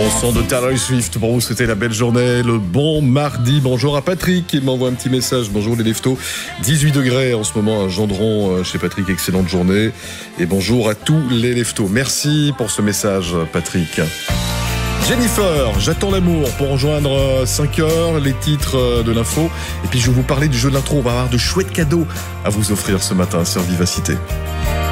On sent de Taylor Swift pour vous souhaiter la belle journée, le bon mardi. Bonjour à Patrick qui m'envoie un petit message. Bonjour les leftos. 18 degrés en ce moment à Gendron chez Patrick. Excellente journée. Et bonjour à tous les leftos. Merci pour ce message, Patrick. Jennifer, j'attends l'amour pour rejoindre 5h, les titres de l'info. Et puis je vais vous parler du jeu de l'intro. On va avoir de chouettes cadeaux à vous offrir ce matin sur Vivacité.